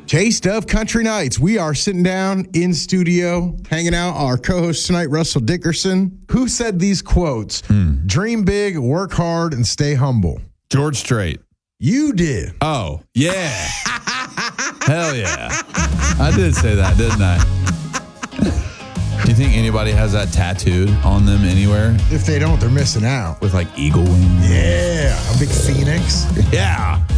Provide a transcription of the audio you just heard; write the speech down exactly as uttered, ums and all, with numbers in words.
Taste of Country Nights. We are sitting down in studio, hanging out. Our co-host tonight, Russell Dickerson. Who said these quotes? Hmm. Dream big, work hard, and stay humble. George Strait. You did. Oh, yeah. Hell yeah. I did say that, didn't I? Do you think anybody has that tattooed on them anywhere? If they don't, they're missing out. With like eagle wings? Yeah, a big phoenix. Yeah.